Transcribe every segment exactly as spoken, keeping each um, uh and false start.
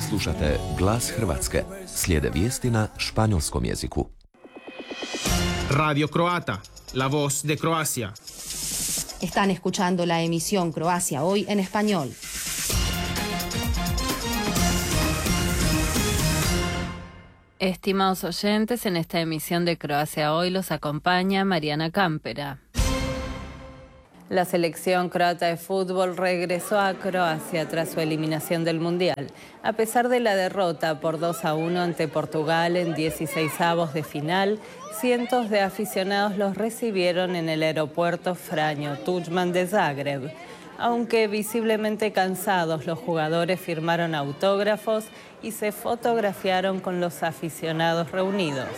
Slušate Glas Hrvatske. Slijede vijesti na španjolskom jeziku. Radio Croata, la voz de Croacia. Están escuchando la emisión Croacia Hoy en español. Estimados oyentes, en esta emisión de Croacia Hoy los acompaña Mariana Campera. La selección croata de fútbol regresó a Croacia tras su eliminación del Mundial. A pesar de la derrota por dos a uno ante Portugal en dieciseisavos de final, cientos de aficionados los recibieron en el aeropuerto Franjo Tuđman de Zagreb. Aunque visiblemente cansados, los jugadores firmaron autógrafos y se fotografiaron con los aficionados reunidos.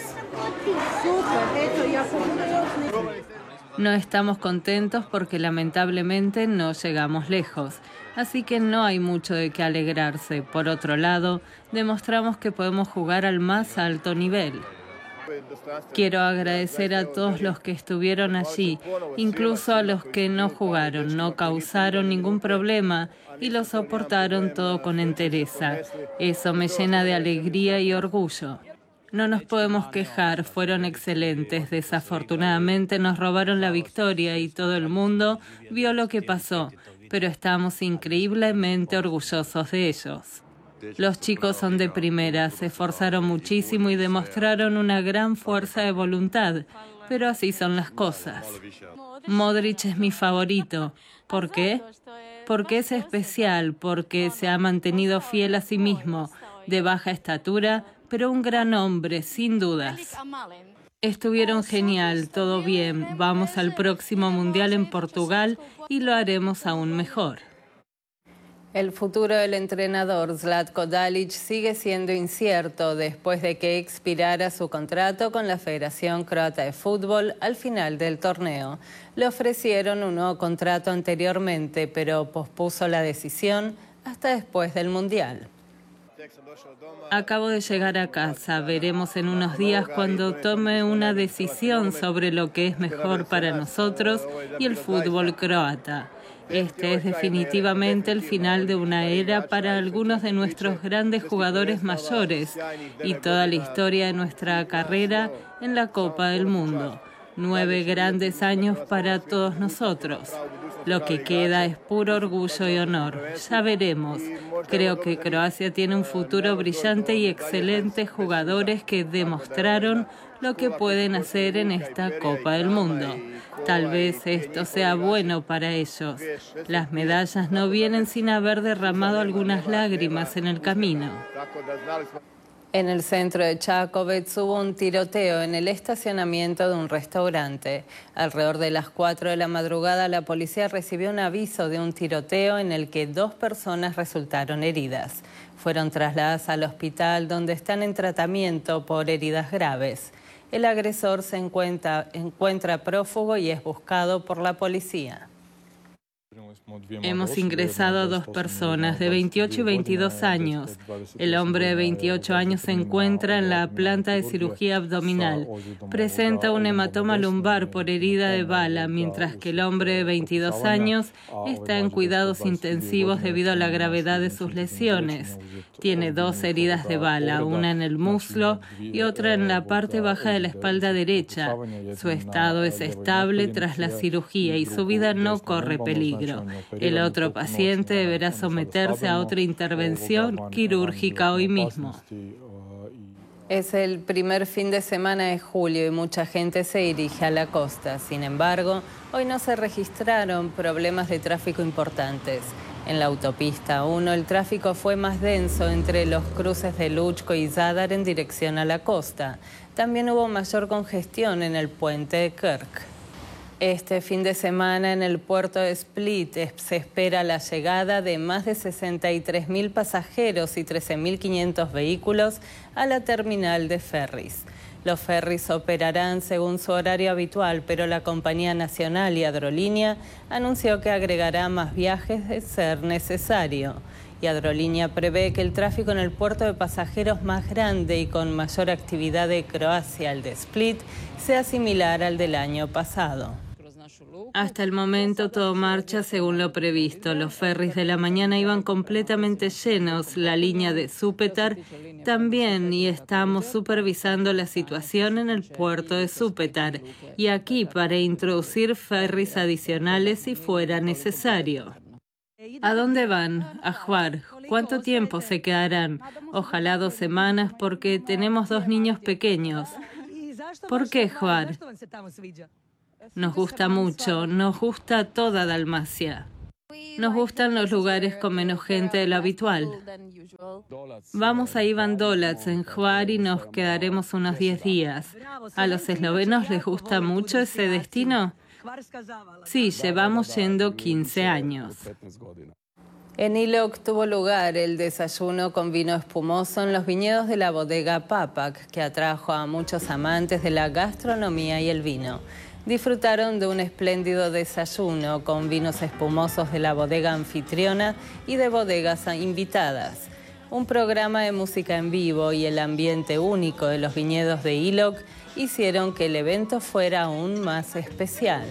No estamos contentos porque lamentablemente no llegamos lejos, así que no hay mucho de qué alegrarse. Por otro lado, demostramos que podemos jugar al más alto nivel. Quiero agradecer a todos los que estuvieron allí, incluso a los que no jugaron, no causaron ningún problema y lo soportaron todo con entereza. Eso me llena de alegría y orgullo. No nos podemos quejar, fueron excelentes. Desafortunadamente nos robaron la victoria y todo el mundo vio lo que pasó, pero estamos increíblemente orgullosos de ellos. Los chicos son de primera, se esforzaron muchísimo y demostraron una gran fuerza de voluntad, pero así son las cosas. Modric es mi favorito. ¿Por qué? Porque es especial, porque se ha mantenido fiel a sí mismo, de baja estatura, pero un gran hombre, sin dudas. Estuvieron genial, todo bien. Vamos al próximo Mundial en Portugal y lo haremos aún mejor. El futuro del entrenador Zlatko Dalic sigue siendo incierto después de que expirara su contrato con la Federación Croata de Fútbol al final del torneo. Le ofrecieron un nuevo contrato anteriormente, pero pospuso la decisión hasta después del Mundial. Acabo de llegar a casa. Veremos en unos días cuando tome una decisión sobre lo que es mejor para nosotros y el fútbol croata. Este es definitivamente el final de una era para algunos de nuestros grandes jugadores mayores y toda la historia de nuestra carrera en la Copa del Mundo. Nueve grandes años para todos nosotros. Lo que queda es puro orgullo y honor. Ya veremos. Creo que Croacia tiene un futuro brillante y excelentes jugadores que demostraron lo que pueden hacer en esta Copa del Mundo. Tal vez esto sea bueno para ellos. Las medallas no vienen sin haber derramado algunas lágrimas en el camino. En el centro de Čakovec hubo un tiroteo en el estacionamiento de un restaurante. Alrededor de las cuatro de la madrugada, la policía recibió un aviso de un tiroteo en el que dos personas resultaron heridas. Fueron trasladadas al hospital donde están en tratamiento por heridas graves. El agresor se encuentra, encuentra prófugo y es buscado por la policía. Hemos ingresado a dos personas de veintiocho y veintidós años. El hombre de veintiocho años se encuentra en la planta de cirugía abdominal. Presenta un hematoma lumbar por herida de bala, mientras que el hombre de veintidós años está en cuidados intensivos debido a la gravedad de sus lesiones. Tiene dos heridas de bala, una en el muslo y otra en la parte baja de la espalda derecha. Su estado es estable tras la cirugía y su vida no corre peligro. El otro paciente deberá someterse a otra intervención quirúrgica hoy mismo. Es el primer fin de semana de julio y mucha gente se dirige a la costa. Sin embargo, hoy no se registraron problemas de tráfico importantes. En la autopista uno, el tráfico fue más denso entre los cruces de Lučko y Zadar en dirección a la costa. También hubo mayor congestión en el puente de Krk. Este fin de semana en el puerto de Split se espera la llegada de más de sesenta y tres mil pasajeros y trece mil quinientos vehículos a la terminal de ferries. Los ferries operarán según su horario habitual, pero la compañía nacional Yadrolínea anunció que agregará más viajes de ser necesario. Yadrolínea prevé que el tráfico en el puerto de pasajeros más grande y con mayor actividad de Croacia, el de Split, sea similar al del año pasado. Hasta el momento todo marcha según lo previsto. Los ferries de la mañana iban completamente llenos, la línea de Súpetar también, y estamos supervisando la situación en el puerto de Súpetar y aquí para introducir ferries adicionales si fuera necesario. ¿A dónde van? A Hvar. ¿Cuánto tiempo se quedarán? Ojalá dos semanas porque tenemos dos niños pequeños. ¿Por qué Hvar? Nos gusta mucho, nos gusta toda Dalmacia. Nos gustan los lugares con menos gente de lo habitual. Vamos a Ivan Dolac en Hvar y nos quedaremos unos diez días. ¿A los eslovenos les gusta mucho ese destino? Sí, llevamos yendo quince años. En Ilok tuvo lugar el desayuno con vino espumoso en los viñedos de la bodega Papak, que atrajo a muchos amantes de la gastronomía y el vino. Disfrutaron de un espléndido desayuno con vinos espumosos de la bodega anfitriona y de bodegas invitadas. Un programa de música en vivo y el ambiente único de los viñedos de Ilok hicieron que el evento fuera aún más especial.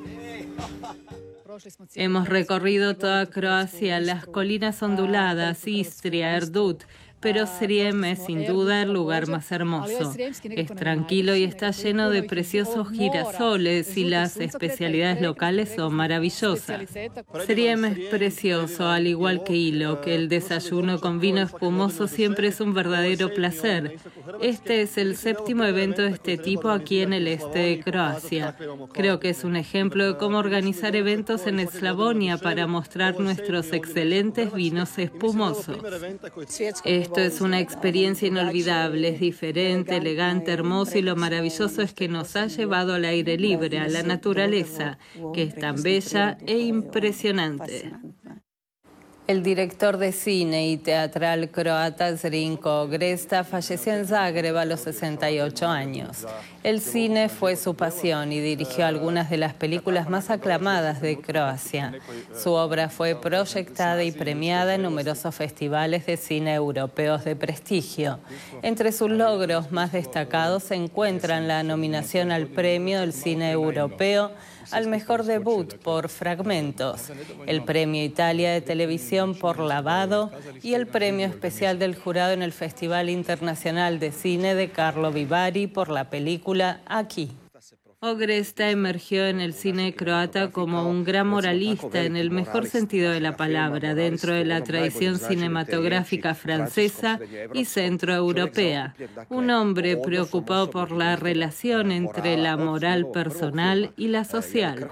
Hemos recorrido toda Croacia, las colinas onduladas, Istria, Erdut, pero Srijem es sin duda el lugar más hermoso. Es tranquilo y está lleno de preciosos girasoles y las especialidades locales son maravillosas. Srijem es precioso, al igual que Ilok. El desayuno con vino espumoso siempre es un verdadero placer. Este es el séptimo evento de este tipo aquí en el este de Croacia. Creo que es un ejemplo de cómo organizar eventos en Eslavonia para mostrar nuestros excelentes vinos espumosos. Esto es una experiencia inolvidable, es diferente, elegante, hermoso, y lo maravilloso es que nos ha llevado al aire libre, a la naturaleza, que es tan bella e impresionante. El director de cine y teatral croata Zrinko Ogresta falleció en Zagreb a los sesenta y ocho años. El cine fue su pasión y dirigió algunas de las películas más aclamadas de Croacia. Su obra fue proyectada y premiada en numerosos festivales de cine europeos de prestigio. Entre sus logros más destacados se encuentran la nominación al Premio del Cine Europeo al mejor debut por Fragmentos, el Premio Italia de Televisión por Lavado y el Premio Especial del Jurado en el Festival Internacional de Cine de Carlo Vivari por la película Aquí. Ogresta emergió en el cine croata como un gran moralista en el mejor sentido de la palabra, dentro de la tradición cinematográfica francesa y centroeuropea. Un hombre preocupado por la relación entre la moral personal y la social.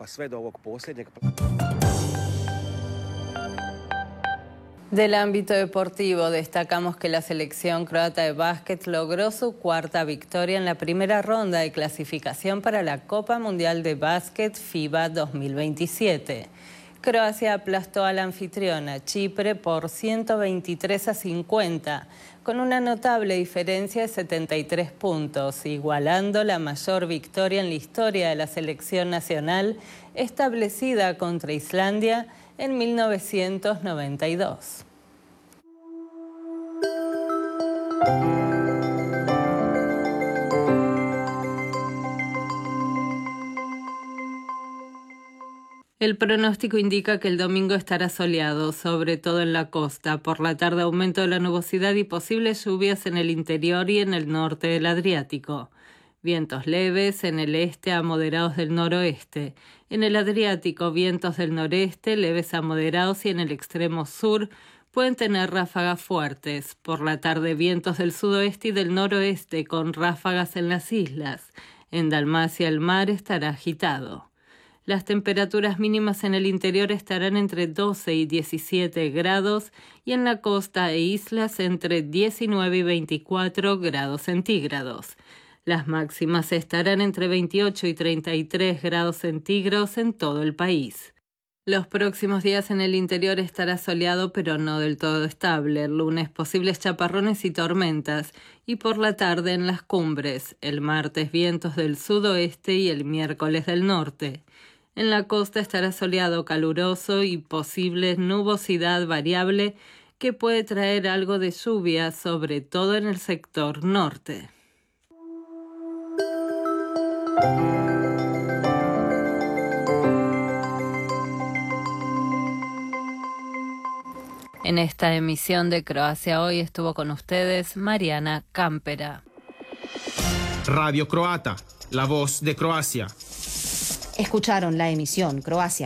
Del ámbito deportivo, destacamos que la selección croata de básquet logró su cuarta victoria en la primera ronda de clasificación para la Copa Mundial de Básquet FIBA dos mil veintisiete. Croacia aplastó a la anfitriona, Chipre, por ciento veintitrés a cincuenta, con una notable diferencia de setenta y tres puntos, igualando la mayor victoria en la historia de la selección nacional establecida contra Islandia en mil novecientos noventa y dos. El pronóstico indica que el domingo estará soleado, sobre todo en la costa. Por la tarde, aumento de la nubosidad y posibles lluvias en el interior y en el norte del Adriático. Vientos leves en el este a moderados del noroeste. En el Adriático, vientos del noreste, leves a moderados, y en el extremo sur pueden tener ráfagas fuertes. Por la tarde, vientos del sudoeste y del noroeste con ráfagas en las islas. En Dalmacia el mar estará agitado. Las temperaturas mínimas en el interior estarán entre doce y diecisiete grados y en la costa e islas entre diecinueve y veinticuatro grados centígrados. Las máximas estarán entre veintiocho y treinta y tres grados centígrados en todo el país. Los próximos días en el interior estará soleado pero no del todo estable. El lunes posibles chaparrones y tormentas y por la tarde en las cumbres. El martes vientos del sudoeste y el miércoles del norte. En la costa estará soleado, caluroso y posible nubosidad variable que puede traer algo de lluvia, sobre todo en el sector norte. En esta emisión de Croacia Hoy estuvo con ustedes Mariana Campera. Radio Croata, la voz de Croacia. Escucharon la emisión Croacia